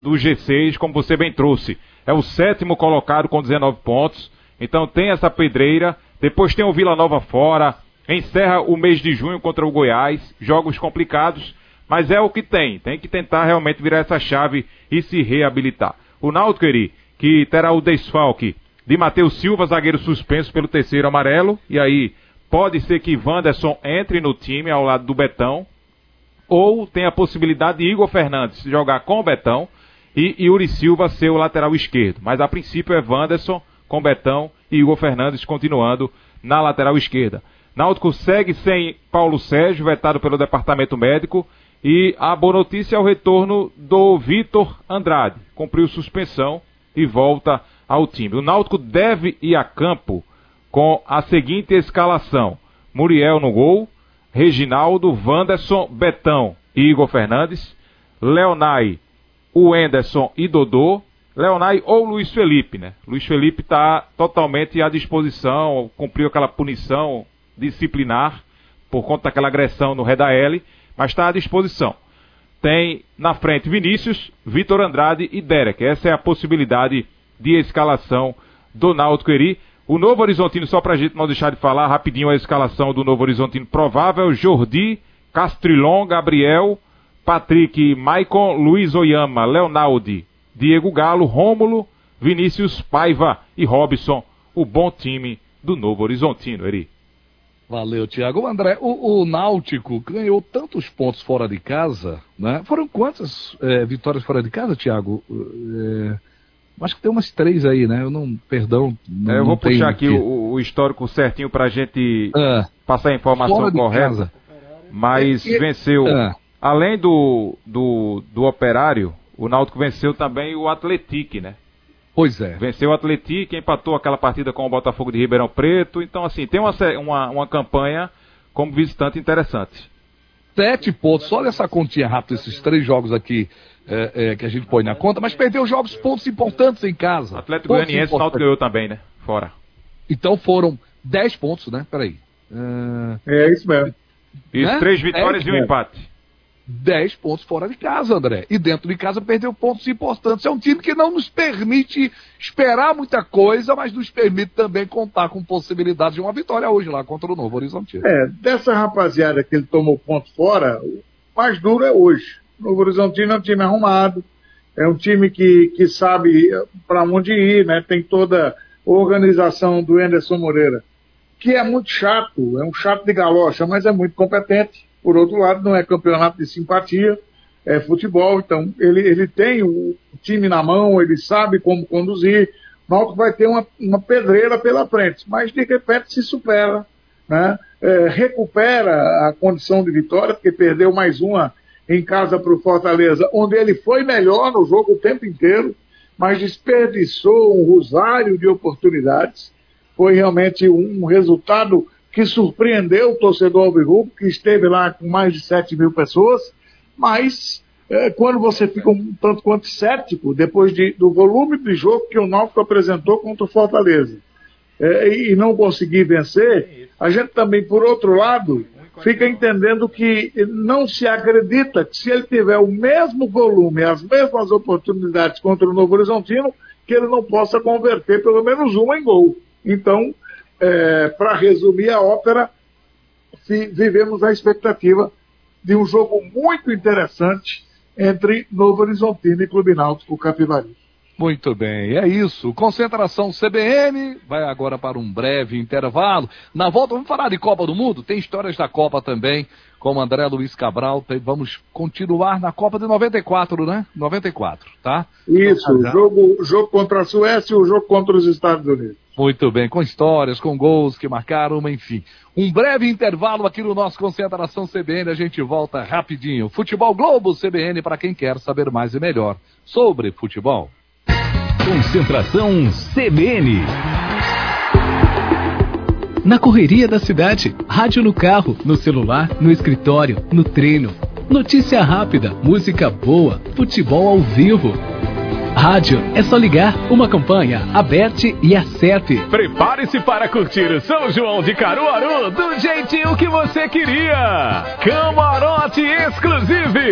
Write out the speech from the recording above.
do G6, como você bem trouxe. É o 7º colocado com 19 pontos. Então tem essa pedreira. Depois tem o Vila Nova fora. Encerra o mês de junho contra o Goiás. Jogos complicados, mas é o que tem. Tem que tentar realmente virar essa chave e se reabilitar. O Náutico, que terá o desfalque de Matheus Silva, zagueiro suspenso pelo 3º amarelo. E aí pode ser que Wanderson entre no time ao lado do Betão. Ou tem a possibilidade de Igor Fernandes jogar com o Betão e Yuri Silva ser o lateral esquerdo. Mas a princípio é Wanderson com Betão e Igor Fernandes continuando na lateral esquerda. Náutico segue sem Paulo Sérgio, vetado pelo departamento médico. E a boa notícia é o retorno do Vitor Andrade. Cumpriu suspensão e volta ao time. O Náutico deve ir a campo com a seguinte escalação: Muriel no gol, Reginaldo, Wanderson, Betão e Igor Fernandes, Leonai, o Enderson e Dodô, Leonai ou Luiz Felipe, né? Luiz Felipe está totalmente à disposição, cumpriu aquela punição disciplinar por conta daquela agressão no Redael, mas está à disposição. Tem na frente Vinícius, Vitor Andrade e Derek. Essa é a possibilidade de escalação do Náutico. O Novo Horizontino, só pra gente não deixar de falar rapidinho a escalação do Novo Horizontino provável: Jordi, Castrilon, Gabriel, Patrick, Maicon, Luiz Oyama, Leonaldi, Diego Galo, Rômulo, Vinícius, Paiva e Robson. O bom time do Novo Horizontino, Valeu, Thiago. André, o Náutico ganhou tantos pontos fora de casa, né? Foram quantas vitórias fora de casa, Thiago? Acho que tem umas 3 aí, né? Eu vou puxar aqui o histórico certinho pra gente passar a informação correta. Casa. Mas venceu, além do Operário, o Náutico venceu também o Atlético, né? Pois é. Venceu o Atlético, empatou aquela partida com o Botafogo de Ribeirão Preto. Então, assim, tem uma campanha como visitante interessante. 7 pontos, só nessa continha rápida, esses 3 jogos aqui que a gente põe na conta, mas perdeu pontos importantes em casa. Atlético Goianiense, o Náutico ganhou também, né? Fora. Então foram 10 pontos, né? Peraí. É isso mesmo. Isso, né? 3 vitórias e um empate. 10 pontos fora de casa, André. E dentro de casa perdeu pontos importantes. É um time que não nos permite esperar muita coisa, mas nos permite também contar com possibilidade de uma vitória hoje lá contra o Novo Horizontino. Dessa rapaziada que ele tomou ponto fora, o mais duro é hoje. O Novo Horizontino é um time arrumado, é um time que sabe para onde ir, né? Tem toda a organização do Enderson Moreira, que é muito chato, é um chato de galocha, mas é muito competente. Por outro lado, não é campeonato de simpatia, é futebol, então ele tem o time na mão, ele sabe como conduzir. O Náutico vai ter uma pedreira pela frente, mas de repente se supera, né? Recupera a condição de vitória, porque perdeu mais uma em casa para o Fortaleza, onde ele foi melhor no jogo o tempo inteiro, mas desperdiçou um rosário de oportunidades. Foi realmente um resultado que surpreendeu o torcedor alvirrubro, que esteve lá com mais de 7 mil pessoas, mas quando você fica um tanto quanto cético, depois do volume de jogo que o Náutico apresentou contra o Fortaleza, e não conseguir vencer, a gente também, por outro lado, fica entendendo que não se acredita que se ele tiver o mesmo volume, as mesmas oportunidades contra o Novo Horizontino, que ele não possa converter pelo menos uma em gol. Então, para resumir a ópera, vivemos a expectativa de um jogo muito interessante entre Novo Horizontino e Clube Náutico Capivari. Muito bem, é isso. Concentração CBN vai agora para um breve intervalo. Na volta vamos falar de Copa do Mundo, tem histórias da Copa também, como André Luiz Cabral. Vamos continuar na Copa de 94, né? 94, tá? Isso, o jogo contra a Suécia e o jogo contra os Estados Unidos. Muito bem, com histórias, com gols que marcaram, enfim. Um breve intervalo aqui no nosso Concentração CBN, a gente volta rapidinho. Futebol Globo CBN para quem quer saber mais e melhor sobre futebol. Concentração CBN. Na correria da cidade, rádio no carro, no celular, no escritório, no treino. Notícia rápida, música boa, futebol ao vivo. Rádio, é só ligar, uma campanha, aperte e acerte. Prepare-se para curtir o São João de Caruaru do jeitinho que você queria. Camarote Exclusive.